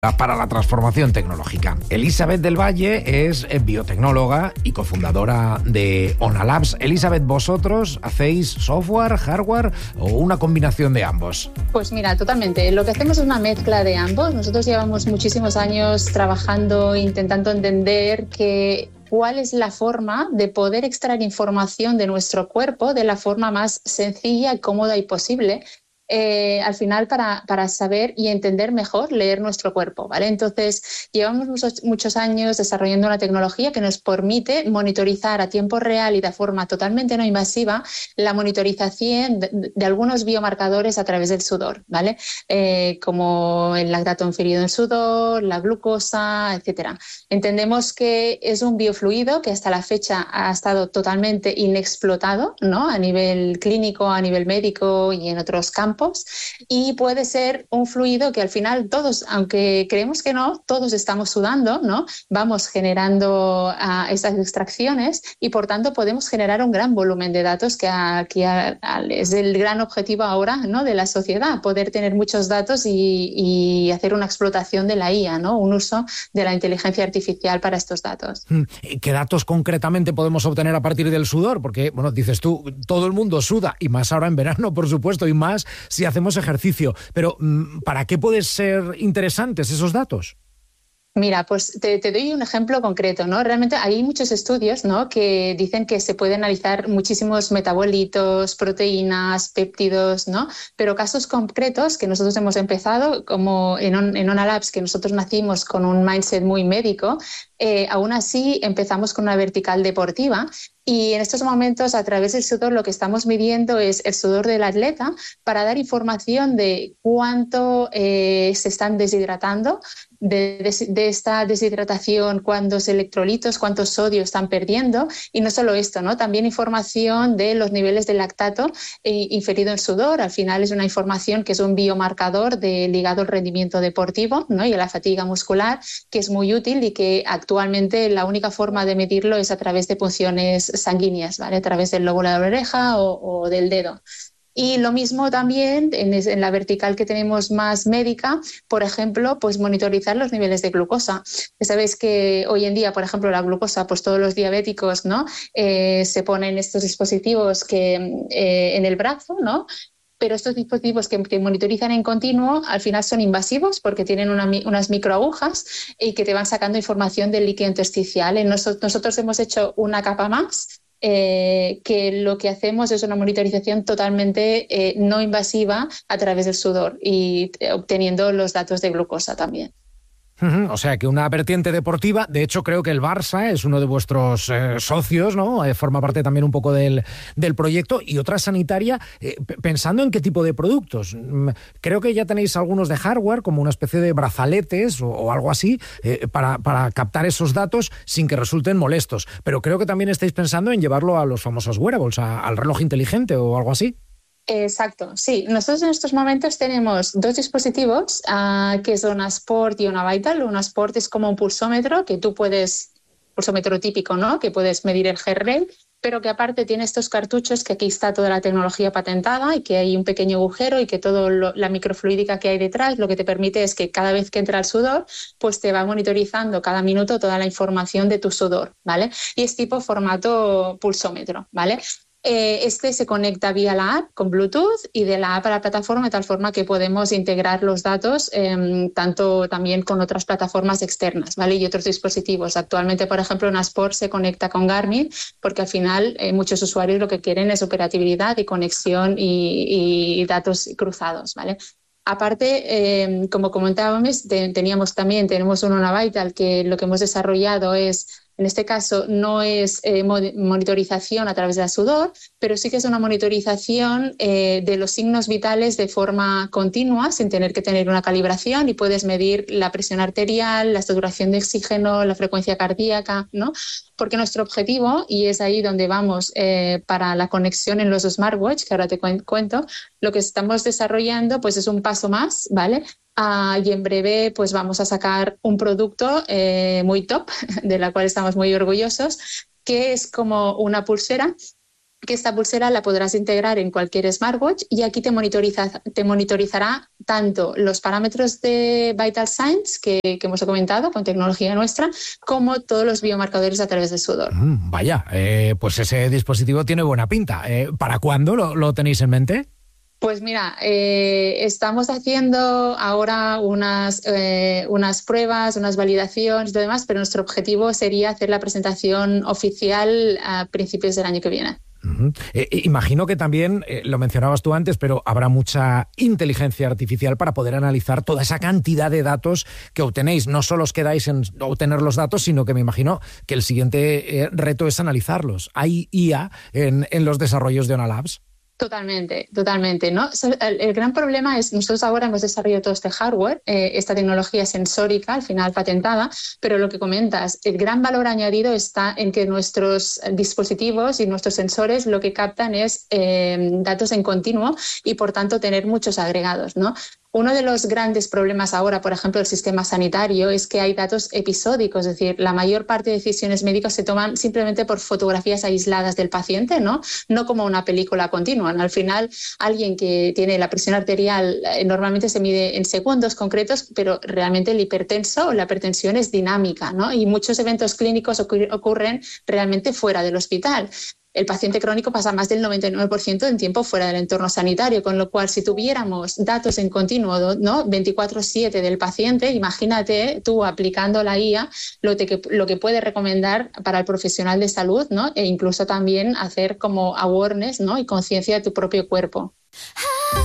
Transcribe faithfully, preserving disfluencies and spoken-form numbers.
Para la transformación tecnológica. Elizabeth del Valle es biotecnóloga y cofundadora de OnaLabs. Elizabeth, ¿vosotros hacéis software, hardware o una combinación de ambos? Pues mira, totalmente. Lo que hacemos es una mezcla de ambos. Nosotros llevamos muchísimos años trabajando, intentando entender que cuál es la forma de poder extraer información de nuestro cuerpo de la forma más sencilla, cómoda y posible. Eh, al final para, para saber y entender mejor, leer nuestro cuerpo, ¿vale? Entonces, llevamos muchos, muchos años desarrollando una tecnología que nos permite monitorizar a tiempo real y de forma totalmente no invasiva la monitorización de, de algunos biomarcadores a través del sudor, ¿vale? Eh, como el lactato inferido en sudor, la glucosa, etcétera. Entendemos que es un biofluido que hasta la fecha ha estado totalmente inexplotado, ¿no? A nivel clínico, a nivel médico y en otros campos. Y puede ser un fluido que al final todos, aunque creemos que no, todos estamos sudando, ¿no? Vamos generando uh, estas extracciones y por tanto podemos generar un gran volumen de datos que, a, que a, a, es el gran objetivo ahora, ¿no? De la sociedad, poder tener muchos datos y, y hacer una explotación de la I A, ¿no? Un uso de la inteligencia artificial para estos datos. ¿Qué datos concretamente podemos obtener a partir del sudor? Porque, bueno, dices tú, todo el mundo suda y más ahora en verano, por supuesto, y más si hacemos ejercicio. Pero, ¿para qué pueden ser interesantes esos datos? Mira, pues te, te doy un ejemplo concreto, ¿no? Realmente hay muchos estudios, ¿no? Que dicen que se puede analizar muchísimos metabolitos, proteínas, péptidos, ¿no? Pero casos concretos que nosotros hemos empezado, como en, en OnaLabs, que nosotros nacimos con un mindset muy médico, eh, aún así empezamos con una vertical deportiva. Y en estos momentos, a través del sudor, lo que estamos midiendo es el sudor del atleta para dar información de cuánto eh, se están deshidratando, de, de, de esta deshidratación, cuántos electrolitos, cuántos sodio están perdiendo. Y no solo esto, ¿no? También información de los niveles de lactato eh, inferido en sudor. Al final es una información que es un biomarcador de, ligado al rendimiento deportivo, ¿no? Y a la fatiga muscular, que es muy útil y que actualmente la única forma de medirlo es a través de punciones sanguíneas, ¿vale? A través del lóbulo de la oreja o, o del dedo. Y lo mismo también en, en la vertical que tenemos más médica, por ejemplo, pues monitorizar los niveles de glucosa. Ya sabéis que hoy en día, por ejemplo, la glucosa, pues todos los diabéticos, ¿no? Eh, se ponen estos dispositivos que eh, en el brazo, ¿no? Pero estos dispositivos que, que monitorizan en continuo al final son invasivos porque tienen una, unas microagujas y que te van sacando información del líquido intersticial. Nos, nosotros hemos hecho una capa más eh, que lo que hacemos es una monitorización totalmente eh, no invasiva a través del sudor y eh, obteniendo los datos de glucosa también. O sea, que una vertiente deportiva, de hecho creo que el Barça es uno de vuestros eh, socios, ¿no? Eh, forma parte también un poco del, del proyecto, y otra sanitaria, eh, pensando en qué tipo de productos. Creo que ya tenéis algunos de hardware, como una especie de brazaletes o, o algo así, eh, para, para captar esos datos sin que resulten molestos. Pero creo que también estáis pensando en llevarlo a los famosos wearables, a, al reloj inteligente o algo así. Exacto, sí. Nosotros en estos momentos tenemos dos dispositivos uh, que son OnaSport y OnaVital. OnaSport es como un pulsómetro que tú puedes, pulsómetro típico, ¿no? Que puedes medir el heart rate, pero que aparte tiene estos cartuchos que aquí está toda la tecnología patentada y que hay un pequeño agujero y que toda la microfluídica que hay detrás lo que te permite es que cada vez que entra el sudor, pues te va monitorizando cada minuto toda la información de tu sudor, ¿vale? Y es tipo formato pulsómetro, ¿vale? Eh, este se conecta vía la app con Bluetooth y de la app a la plataforma de tal forma que podemos integrar los datos eh, tanto también con otras plataformas externas, ¿vale? Y otros dispositivos. Actualmente, por ejemplo, OnaSport se conecta con Garmin porque al final eh, muchos usuarios lo que quieren es operatividad y conexión y, y datos cruzados, ¿vale? Aparte, eh, como comentábamos, te, teníamos también tenemos un OnaVital que lo que hemos desarrollado es, en este caso, no es eh, monitorización a través del sudor, pero sí que es una monitorización eh, de los signos vitales de forma continua, sin tener que tener una calibración, y puedes medir la presión arterial, la saturación de oxígeno, la frecuencia cardíaca, ¿no? Porque nuestro objetivo, y es ahí donde vamos eh, para la conexión en los smartwatch, que ahora te cuento, lo que estamos desarrollando pues es un paso más, ¿vale? Uh, y en breve pues vamos a sacar un producto eh, muy top, de la cual estamos muy orgullosos, que es como una pulsera que esta pulsera la podrás integrar en cualquier smartwatch y aquí te, monitoriza, te monitorizará tanto los parámetros de Vital Signs que, que hemos comentado con tecnología nuestra, como todos los biomarcadores a través del sudor. Mm, vaya, eh, pues ese dispositivo tiene buena pinta. Eh, ¿Para cuándo lo, lo tenéis en mente? Pues mira, eh, estamos haciendo ahora unas, eh, unas pruebas, unas validaciones y demás, pero nuestro objetivo sería hacer la presentación oficial a principios del año que viene. Uh-huh. Eh, imagino que también, eh, lo mencionabas tú antes, pero habrá mucha inteligencia artificial para poder analizar toda esa cantidad de datos que obtenéis. No solo os quedáis en obtener los datos, sino que me imagino que el siguiente eh, reto es analizarlos. ¿Hay I A en, en los desarrollos de ONA Labs? Totalmente, totalmente, ¿no? El, el gran problema es, nosotros ahora hemos desarrollado todo este hardware, eh, esta tecnología sensórica, al final patentada, pero lo que comentas, el gran valor añadido está en que nuestros dispositivos y nuestros sensores lo que captan es eh, datos en continuo y, por tanto, tener muchos agregados, ¿no? Uno de los grandes problemas ahora, por ejemplo, del sistema sanitario es que hay datos episódicos, es decir, la mayor parte de decisiones médicas se toman simplemente por fotografías aisladas del paciente, ¿no? No como una película continua. Al final, alguien que tiene la presión arterial eh, normalmente se mide en segundos concretos, pero realmente el hipertenso o la hipertensión es dinámica, ¿no? Y muchos eventos clínicos ocurri- ocurren realmente fuera del hospital. El paciente crónico pasa más del noventa y nueve por ciento del tiempo fuera del entorno sanitario, con lo cual si tuviéramos datos en continuo, ¿no? veinticuatro siete del paciente, imagínate tú aplicando la I A lo, te, lo que puede recomendar para el profesional de salud, ¿no? E incluso también hacer como awareness, ¿no? Y conciencia de tu propio cuerpo.